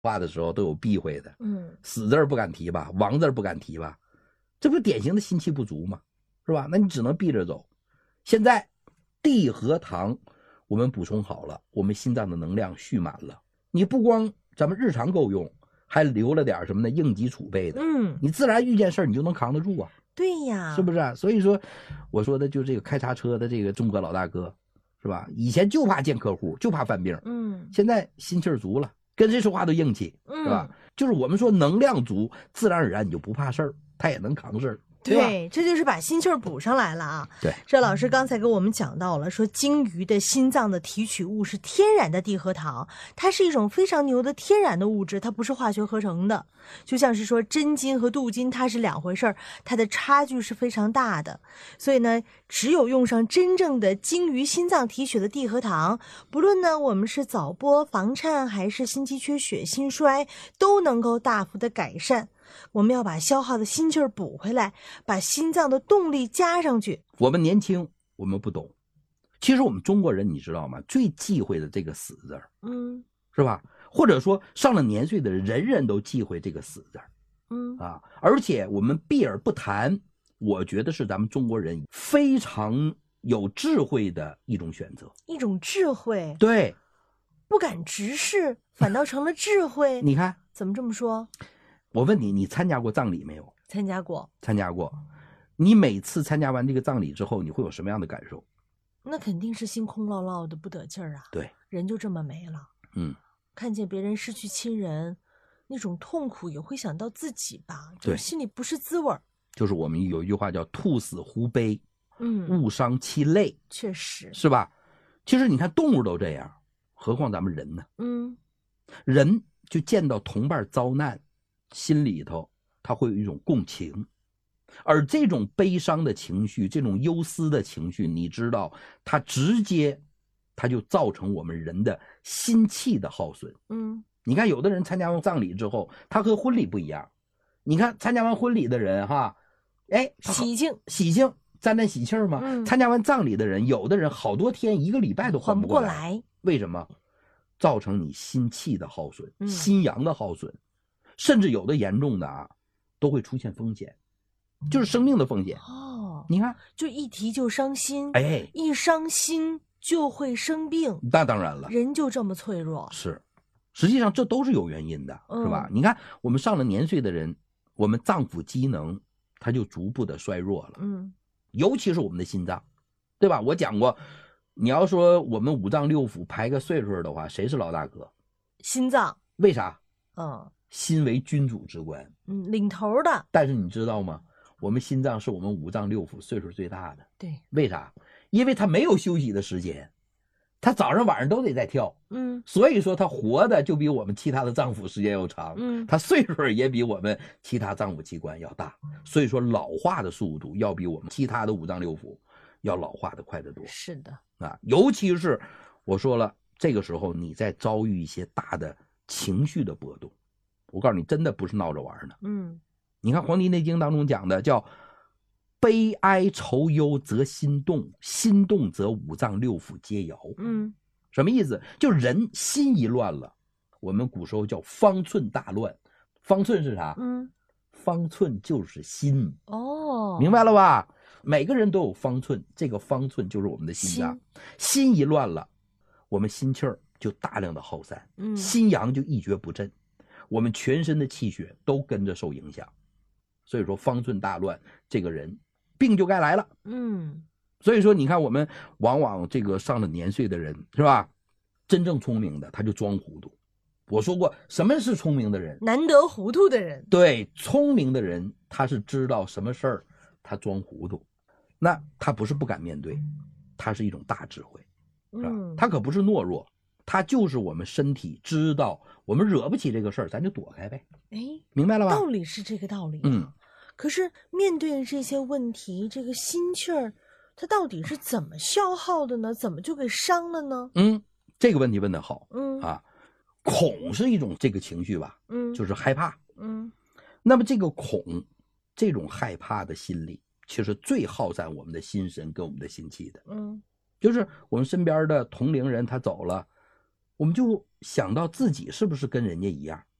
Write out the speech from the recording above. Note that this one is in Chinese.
话的时候都有避讳的，死字不敢提吧，亡字不敢提吧，这不典型的心气不足吗？是吧？那你只能避着走。现在地和糖我们补充好了，我们心脏的能量蓄满了，你不光咱们日常够用，还留了点什么呢？应急储备的，你自然遇见事儿你就能扛得住啊。 对呀， 是不是啊？所以说我说的就这个开茶车的这个中国老大哥，是吧？以前就怕见客户，就怕犯病，现在心气儿足了，跟谁说话都硬气，是吧？就是我们说能量足，自然而然你就不怕事儿，他也能扛事儿。 对，这就是把心气儿补上来了啊！ 对， 这老师刚才给我们讲到了，说鲸鱼的心脏的提取物是天然的地核糖，它是一种非常牛的天然的物质，它不是化学合成的。就像是说真金和镀金，它是两回事儿，它的差距是非常大的。所以呢，只有用上真正的鲸鱼心脏提取的地核糖，不论呢我们是早剥、房颤还是心肌缺血、心衰，都能够大幅的改善。我们要把消耗的心气儿补回来，把心脏的动力加上去。 我们年轻，我们不懂。其实我们中国人，你知道吗？最忌讳的这个死字儿，是吧？或者说上了年岁的人，人人都忌讳这个死字儿，而且我们避而不谈，我觉得是咱们中国人非常有智慧的一种选择， 一种智慧。 对， 不敢直视，反倒成了智慧。 你看怎么这么说？ 我问你，你参加过葬礼没有？ 参加过。 参加过。你每次参加完这个葬礼之后，你会有什么样的感受？ 那肯定是心空落落的，不得劲儿啊。 对， 人就这么没了。看见别人失去亲人，那种痛苦也会想到自己吧，就心里不是滋味儿。 就是我们有一句话叫兔死狐悲，物伤其类。 确实是吧？其实你看动物都这样，何况咱们人呢？人就见到同伴遭难，心里头他会有一种共情，而这种悲伤的情绪，这种忧思的情绪，你知道它直接它就造成我们人的心气的耗损。你看有的人参加完葬礼之后，他和婚礼不一样。你看参加完婚礼的人哈， 喜庆沾喜气嘛。参加完葬礼的人，有的人好多天1个礼拜都缓不过来。 为什么？造成你心气的耗损，心阳的耗损，甚至有的严重的啊，都会出现风险，就是生命的风险。你看， 就一提就伤心，一伤心就会生病。 那当然了， 人就这么脆弱。 是，实际上这都是有原因的，是吧？你看，我们上了年岁的人，我们脏腑机能它就逐步的衰弱了。尤其是我们的心脏，对吧？我讲过。你要说我们五脏六腑排个岁数的话，谁是老大哥？ 心脏。 为啥？心为君主之官， 领头的。 但是你知道吗？我们心脏是我们五脏六腑岁数最大的。 对， 为啥？因为它没有休息的时间，它早上晚上都得在跳。所以说它活的就比我们其他的脏腑时间要长。它岁数也比我们其他脏腑器官要大。所以说老化的速度要比我们其他的五脏六腑要老化的快得多。 是的。 尤其是我说了，这个时候你在遭遇一些大的情绪的波动，我告诉你，真的不是闹着玩的。你看《黄帝内经》当中讲的叫悲哀愁忧则心动，心动则五脏六腑皆摇。什么意思？就人心一乱了，我们古时候叫方寸大乱。方寸是啥？方寸就是心。明白了吧？每个人都有方寸，这个方寸就是我们的心脏。心一乱了，我们心气儿就大量的耗散，心阳就一蹶不振，我们全身的气血都跟着受影响。所以说方寸大乱，这个人病就该来了。所以说你看我们往往这个上了年岁的人，是吧？真正聪明的他就装糊涂。我说过，什么是聪明的人？ 难得糊涂的人。 对，聪明的人他是知道什么事儿他装糊涂，那他不是不敢面对，他是一种大智慧，是吧？他可不是懦弱，他就是我们身体知道我们惹不起这个事儿，咱就躲开呗。明白了吧？ 道理是这个道理。可是面对这些问题，这个心气儿它到底是怎么消耗的呢？怎么就给伤了呢？ 这个问题问得好。恐是一种这个情绪吧，就是害怕。那么这个恐，这种害怕的心理，其实最耗散我们的心神跟我们的心气的。就是我们身边的同龄人他走了， 我们就想到自己是不是跟人家一样，